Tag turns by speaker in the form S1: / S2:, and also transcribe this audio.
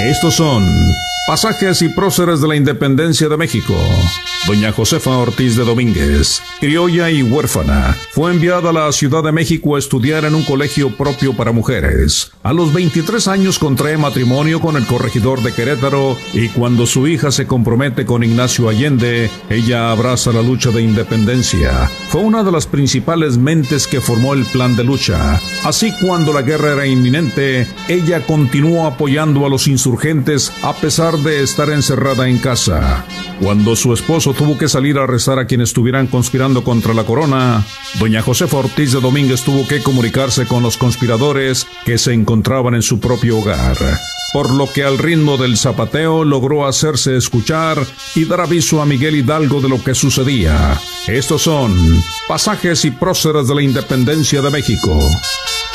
S1: Estos son pasajes y próceres de la independencia de México. Doña Josefa Ortiz de Domínguez, criolla y huérfana, fue enviada a la Ciudad de México a estudiar en un colegio propio para mujeres. A los 23 años contrae matrimonio con el corregidor de Querétaro y cuando su hija se compromete con Ignacio Allende, ella abraza la lucha de independencia. Fue una de las principales mentes que formó el plan de lucha. Así, cuando la guerra era inminente, ella continuó apoyando a los insurgentes a pesar de estar encerrada en casa. Cuando su esposo tuvo que salir a arrestar a quienes estuvieran conspirando contra la corona, doña Josefa Ortiz de Domínguez tuvo que comunicarse con los conspiradores que se encontraban en su propio hogar, por lo que al ritmo del zapateo logró hacerse escuchar y dar aviso a Miguel Hidalgo de lo que sucedía. Estos son pasajes y próceres de la independencia de México.